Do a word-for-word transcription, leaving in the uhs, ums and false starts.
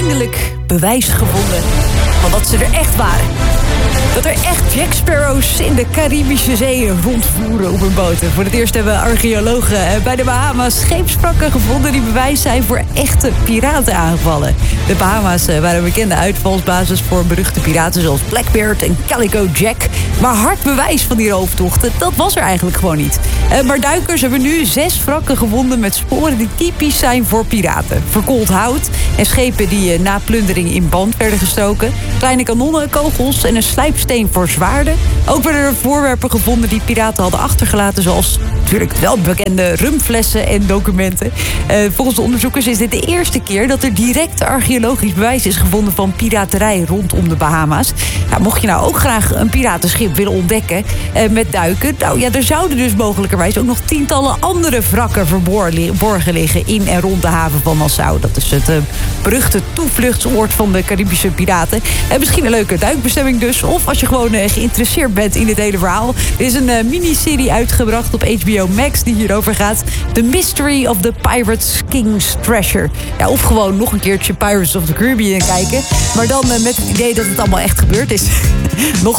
eindelijk bewijs gevonden van dat ze er echt waren. Dat er echt Jack Sparrows in de Caribische Zee rondvoeren op hun boten. Voor het eerst hebben archeologen bij de Bahama's scheepswrakken gevonden die bewijs zijn voor echte piratenaanvallen. De Bahama's waren bekende uitvalsbasis voor beruchte piraten zoals Blackbeard en Calico Jack. Maar hard bewijs van die rooftochten, dat was er eigenlijk gewoon niet. Maar duikers hebben nu zes wrakken gevonden met sporen die typisch zijn voor piraten. Verkoold hout en schepen die na plundering in band werden gestoken. Kleine kanonnen, kogels en een slijpsteen voor zwaarden. Ook werden er voorwerpen gevonden die piraten hadden achtergelaten, zoals natuurlijk wel bekende rumflessen en documenten. Uh, volgens de onderzoekers is dit de eerste keer dat er direct archeologisch bewijs is gevonden van piraterij rondom de Bahama's. Nou, mocht je nou ook graag een piratenschip willen ontdekken uh, met duiken, nou ja, er zouden dus mogelijkerwijs ook nog tientallen andere wrakken verborgen liggen in en rond de haven van Nassau. Dat is het uh, beruchte toevluchtsoord van de Caribische piraten. Uh, misschien een leuke duikbestemming dus. Of als je gewoon uh, geïnteresseerd bent in het hele verhaal. Er is een uh, miniserie uitgebracht op H B O Max die hierover gaat. The Mystery of the Pirates King's Treasure. Ja, of gewoon nog een keertje Pirates of the Caribbean kijken. Maar dan uh, met het idee dat het allemaal echt gebeurd is. Nog